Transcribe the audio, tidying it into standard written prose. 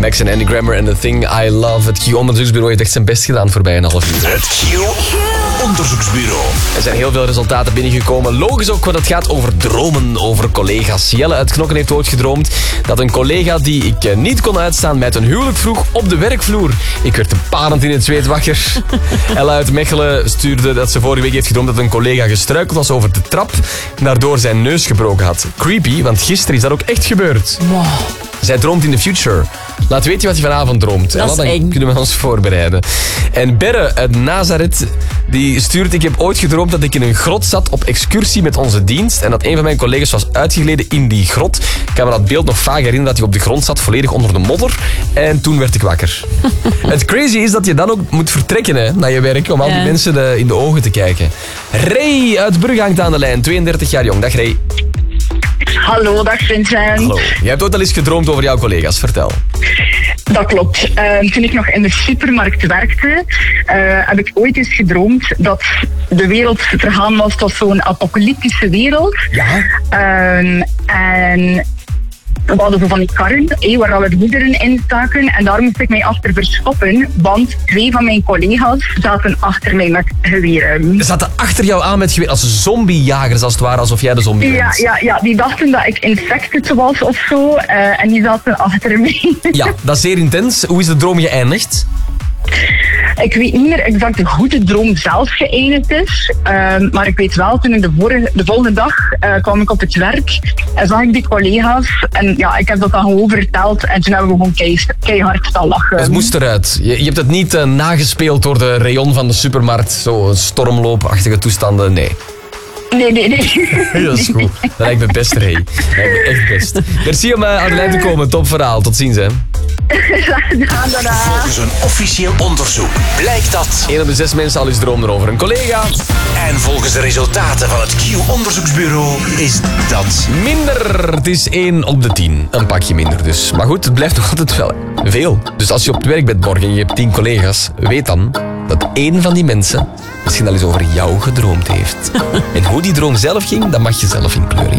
Jackson, Andy Grammer en The Thing I Love. Het Q-onderzoeksbureau heeft echt zijn best gedaan voorbij een half uur. Het Q-onderzoeksbureau. Er zijn heel veel resultaten binnengekomen. Logisch ook, want het gaat over dromen, over collega's. Jelle uit Knokken heeft ooit gedroomd dat een collega die ik niet kon uitstaan mij ten huwelijk vroeg op de werkvloer. Ik werd parend in het zweet wakker. Ella uit Mechelen stuurde dat ze vorige week heeft gedroomd dat een collega gestruikeld was over de trap en daardoor zijn neus gebroken had. Creepy, want gisteren is dat ook echt gebeurd. Wow. Zij droomt in the future. Laat weten wat je vanavond droomt. Dat is dan eng. kunnen we ons voorbereiden. En Berre uit Nazareth die stuurt: ik heb ooit gedroomd dat ik in een grot zat op excursie met onze dienst en dat een van mijn collega's was uitgegleden in die grot. Ik kan me dat beeld nog vaak herinneren dat hij op de grond zat, volledig onder de modder. En toen werd ik wakker. Het crazy is dat je dan ook moet vertrekken hè, naar je werk om al die mensen in de ogen te kijken. Ray uit Brugge hangt aan de lijn, 32 jaar jong. Dag Ray. Hallo, dag Vincent. Hallo. Jij hebt ooit al eens gedroomd over jouw collega's, vertel. Dat klopt. Toen ik nog in de supermarkt werkte, heb ik ooit eens gedroomd dat de wereld vergaan was tot zo'n apocalyptische wereld. Ja? En we hadden zo van die karren waar we de goederen in staken en daar moest ik mij achter verschoppen, want 2 van mijn collega's zaten achter mij met geweren. Ze zaten achter jou aan met geweer als zombiejagers, als het ware, alsof jij de zombie bent. Ja, die dachten dat ik infected was of zo en die zaten achter mij. Ja, dat is zeer intens. Hoe is de droom geëindigd? Ik weet niet meer exact hoe de droom zelf geëindigd is. Maar ik weet wel, toen ik de volgende dag kwam ik op het werk en zag ik die collega's. En ja, ik heb dat dan gewoon verteld en toen hebben we gewoon keihard staan lachen. Het moest eruit. Je hebt het niet nagespeeld door de rayon van de supermarkt. Zo stormloopachtige toestanden, nee. Nee. Dat is goed. Dat lijkt me best, Ray. Dat lijkt me echt best. Merci om aan de lijn te komen. Top verhaal. Tot ziens, hè. Volgens een officieel onderzoek blijkt dat 1 op de 6 mensen al eens droomden over een collega. En volgens de resultaten van het Q-onderzoeksbureau is dat Minder. Het is 1 op de 10. Een pakje minder dus. Maar goed, het blijft nog altijd wel veel. Dus als je op het werk bent morgen en je hebt 10 collega's, weet dan dat 1 van die mensen misschien al eens over jou gedroomd heeft. En hoe die droom zelf ging, dat mag je zelf inkleuren.